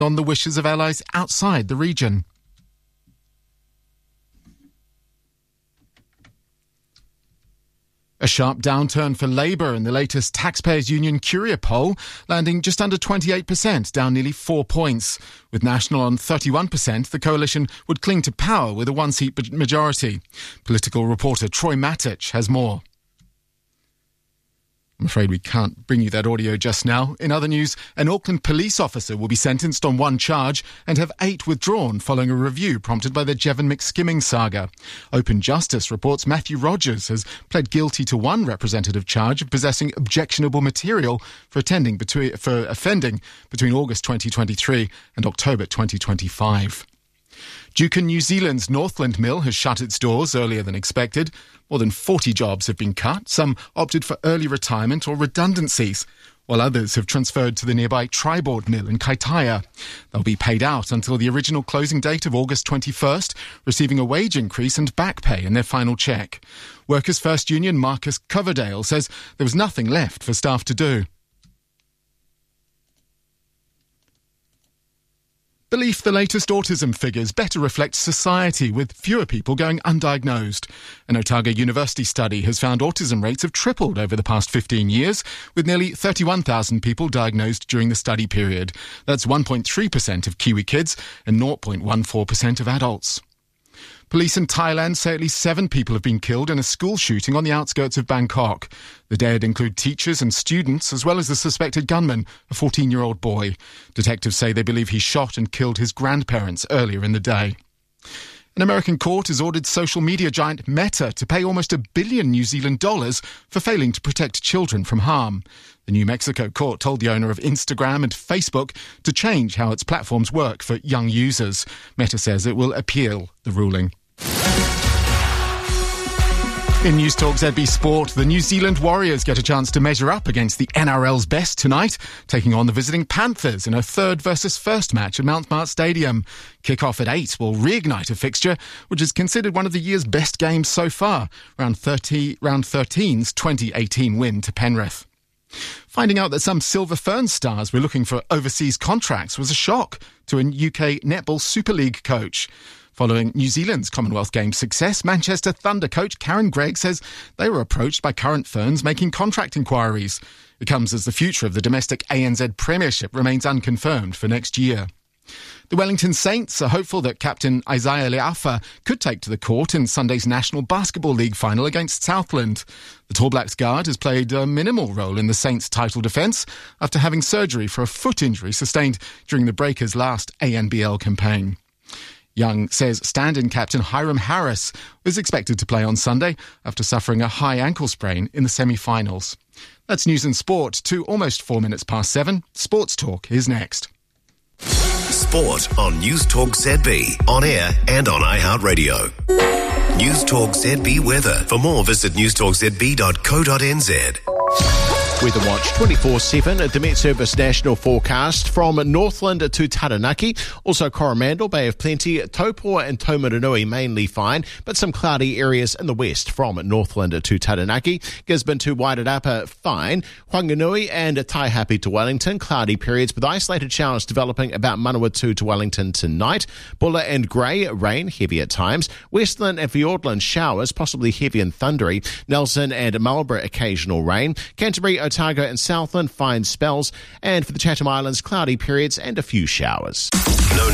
on the wishes of allies outside the region. A sharp downturn for Labour in the latest Taxpayers Union Curia poll, landing just under 28%, down nearly 4 points. With National on 31%, the coalition would cling to power with a one-seat majority. Political reporter Troy Matic has more. I'm afraid we can't bring you that audio just now. In other news, an Auckland police officer will be sentenced on one charge and have 8 withdrawn following a review prompted by the Jevon McSkimming saga. Open Justice reports Matthew Rogers has pled guilty to one representative charge of possessing objectionable material for offending between August 2023 and October 2025. Duke New Zealand's Northland Mill has shut its doors earlier than expected. More than 40 jobs have been cut. Some opted for early retirement or redundancies, while others have transferred to the nearby Triboard Mill in Kaitaia. They'll be paid out until the original closing date of August 21st, receiving a wage increase and back pay in their final cheque. Workers' First Union Marcus Coverdale says there was nothing left for staff to do. Belief the latest autism figures better reflect society, with fewer people going undiagnosed. An Otago University study has found autism rates have tripled over the past 15 years, with nearly 31,000 people diagnosed during the study period. That's 1.3% of Kiwi kids and 0.14% of adults. Police in Thailand say at least 7 people have been killed in a school shooting on the outskirts of Bangkok. The dead include teachers and students, as well as the suspected gunman, a 14-year-old boy. Detectives say they believe he shot and killed his grandparents earlier in the day. An American court has ordered social media giant Meta to pay almost $1 billion New Zealand dollars for failing to protect children from harm. The New Mexico court told the owner of Instagram and Facebook to change how its platforms work for young users. Meta says it will appeal the ruling. In News Talk ZB Sport, the New Zealand Warriors get a chance to measure up against the NRL's best tonight, taking on the visiting Panthers in a third versus first match at Mount Smart Stadium. Kick-off at 8 will reignite a fixture which is considered one of the year's best games so far, round 13's 2018 win to Penrith. Finding out that some Silver Ferns stars were looking for overseas contracts was a shock to a UK Netball Super League coach. Following New Zealand's Commonwealth Games success, Manchester Thunder coach Karen Gregg says they were approached by current Ferns making contract inquiries. It comes as the future of the domestic ANZ Premiership remains unconfirmed for next year. The Wellington Saints are hopeful that captain Isaiah Le'afa could take to the court in Sunday's National Basketball League final against Southland. The Tall Blacks guard has played a minimal role in the Saints' title defence after having surgery for a foot injury sustained during the Breakers' last ANBL campaign. Young says stand-in captain Hiram Harris is expected to play on Sunday after suffering a high ankle sprain in the semi-finals. That's news and sport to almost 4 minutes past 7. Sports Talk is next. Sport on News Talk ZB, on air and on iHeartRadio. News Talk ZB weather. For more, visit newstalkzb.co.nz. Weather Watch 24/7 at the Met Service National Forecast from Northland to Taranaki. Also Coromandel, Bay of Plenty, Taupo and Taumarunui mainly fine, but some cloudy areas in the west from Northland to Taranaki. Gisborne to Wairarapa, fine. Whanganui and Taihape to Wellington, cloudy periods with isolated showers developing about Manawatu to Wellington tonight. Bulla and Grey, rain, heavy at times. Westland and Fiordland, showers, possibly heavy and thundery. Nelson and Marlborough, occasional rain. Canterbury, Otago and Southland, fine spells. And for the Chatham Islands, cloudy periods and a few showers.